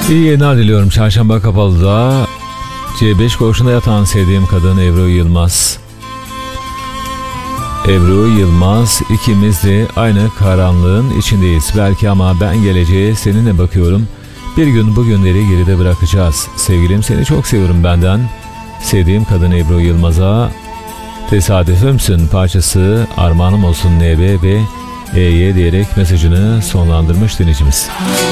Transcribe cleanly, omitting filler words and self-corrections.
İyi yayınlar diliyorum. Çarşamba Kapalı'da C5 koğuşunda yatan sevdiğim kadın Ebru Yılmaz. Ebru Yılmaz, ikimiz de aynı karanlığın içindeyiz. Belki ama ben geleceğe seninle bakıyorum. Bir gün bu günleri geride bırakacağız. Sevgilim, seni çok seviyorum benden. Sevdiğim kadın Ebru Yılmaz'a tesadüfümsün parçası armağanım olsun NB ve EY diyerek mesajını sonlandırmış dinleyicimiz.